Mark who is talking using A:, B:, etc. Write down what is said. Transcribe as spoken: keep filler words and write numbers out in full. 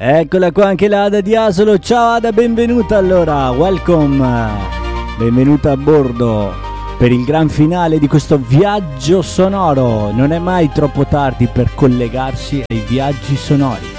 A: Eccola qua anche l'Ada di Asolo. Ciao Ada, benvenuta allora, welcome, benvenuta a bordo per il gran finale di questo viaggio sonoro. Non è mai troppo tardi per collegarsi ai viaggi sonori.